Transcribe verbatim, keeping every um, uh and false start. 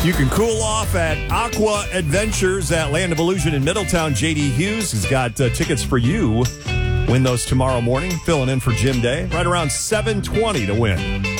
You can cool off at Aqua Adventures at Land of Illusion in Middletown. J D Hughes has got uh, tickets for you. Win those tomorrow morning. Filling in for Jim Day. Right around seven twenty to win.